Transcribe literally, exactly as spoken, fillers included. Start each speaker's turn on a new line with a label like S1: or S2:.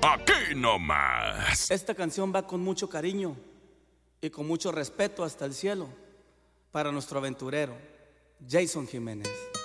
S1: Aquí nomás.
S2: Esta canción va con mucho cariño y con mucho respeto hasta el cielo para nuestro aventurero, Jason Jiménez.